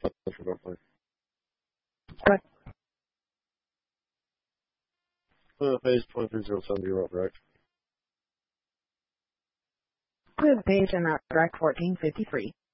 What? Page 23070, correct? Page in that direct 1453.